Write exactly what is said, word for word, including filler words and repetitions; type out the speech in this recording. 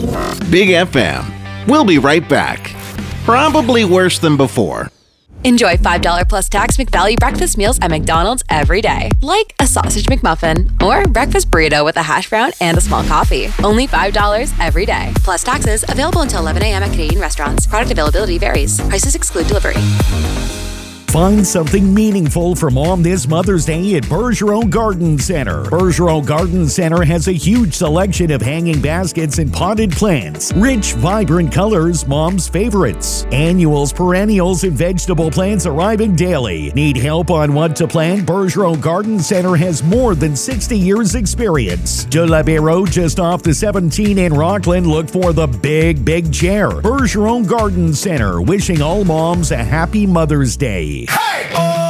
Big F M. We'll be right back. Probably worse than before. Enjoy five dollars plus tax McValue breakfast meals at McDonald's every day. Like a sausage McMuffin or breakfast burrito with a hash brown and a small coffee. Only five dollars every day. Plus taxes. Available until eleven a.m. at Canadian restaurants. Product availability varies. Prices exclude delivery. Find something meaningful for Mom this Mother's Day at Bergeron Garden Center. Bergeron Garden Center has a huge selection of hanging baskets and potted plants. Rich, vibrant colors, Mom's favorites. Annuals, perennials, and vegetable plants arriving daily. Need help on what to plant? Bergeron Garden Center has more than sixty years experience. De La Bureau, just off the seventeen in Rockland. Look for the big, big chair. Bergeron Garden Center, wishing all moms a happy Mother's Day. Hey!